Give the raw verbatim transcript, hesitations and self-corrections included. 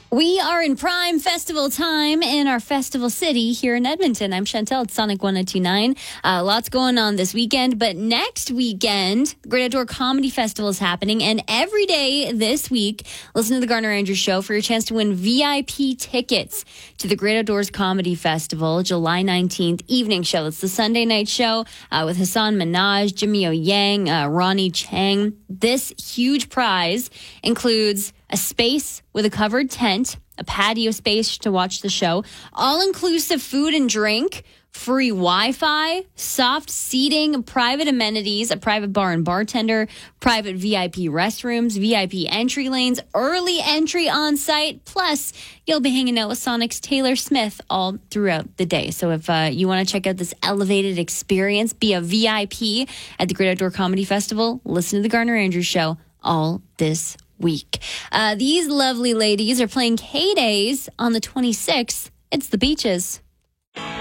We are in prime festival time in our festival city here in Edmonton. I'm Chantel at Sonic one oh two point nine. Uh, lots going on this weekend, but next weekend, the Great Outdoor Comedy Festival is happening, and every day this week, listen to the Garner Andrews Show for your chance to win V I P tickets to the Great Outdoors Comedy Festival, July nineteenth evening show. It's the Sunday night show uh, with Hassan Minaj, Jimmy O Yang, uh, Ronnie Chang. This huge prize includes a space with a covered tent, a patio space to watch the show, all-inclusive food and drink, free Wi-Fi, soft seating, private amenities, a private bar and bartender, private V I P restrooms, V I P entry lanes, early entry on site, plus you'll be hanging out with Sonic's Taylor Smith all throughout the day. So if uh, you want to check out this elevated experience, be a V I P at the Great Outdoor Comedy Festival, listen to the Garner Andrews Show all this week. Uh, these lovely ladies are playing K-Days on the twenty-sixth. It's the Beaches.